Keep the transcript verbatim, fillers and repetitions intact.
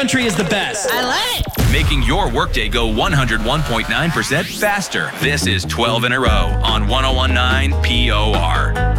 country is the best. I love it. Making your workday go one hundred one point nine percent faster. This is twelve in a row on one oh one point nine P O R.